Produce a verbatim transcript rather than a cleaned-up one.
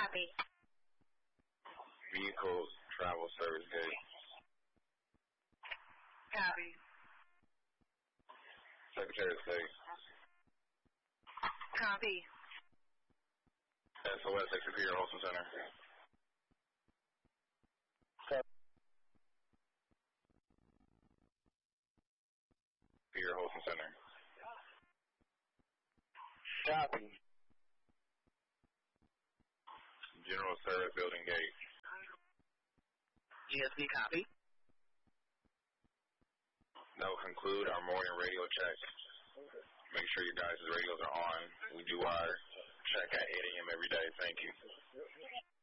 Copy. Vehicle travel service gate. Copy. Secretary of State. Copy. S O S Superior Holston Center. Superior Holston Center. Copy. General Service Building Gate. G S B, copy. That will conclude our morning radio check. Make sure your guys' radios are on. We do our check at eight a.m. every day. Thank you.